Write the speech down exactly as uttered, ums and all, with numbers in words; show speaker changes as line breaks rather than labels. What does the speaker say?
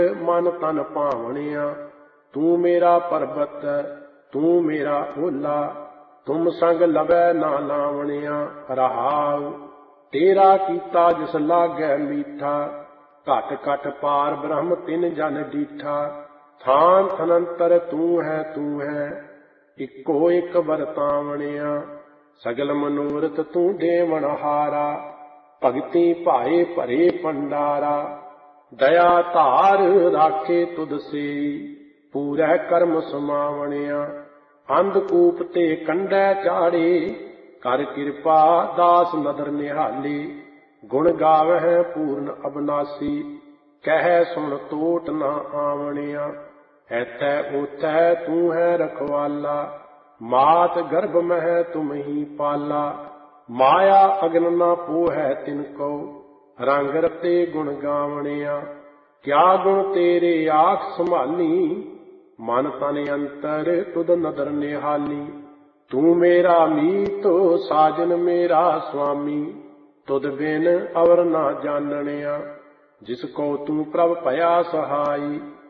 मन तन भावनिया। तू मेरा पर्बत तू मेरा ओला, तुम संग लवै ना लावनिया। रहाउ तेरा कीता जिस लागै मीठा, घट घट पार ब्रह्म तिन जन डीठा। थान थनंतर तू है तू है, इको एक वरतावनिया। सगल मनोरथ तू देवन हारा, भगति भाए भरे भंडारा। दया धार राखे तुद से, पूरै कर्म समावनिया। अंधकूप ते कंडै चाड़े, कर कृपा दास नदर निहाली। गुण गावह पूर्ण अबनासी, कह सुन टोट ना आवनिया। ऐथै ओथै तू है रखवाला, मात गर्भ मह तुम ही पाला। माया अगन ना पोहै तिनको, रंग रते गुण गावनिया। क्या गुण तेरे आख संभाली, मन तन अंतर तुद नदर निहाली। तू मेरा मीत साजन मेरा स्वामी, तुद बिन अवर ना जाननिया। जिसको तू प्रभ पया सहाई,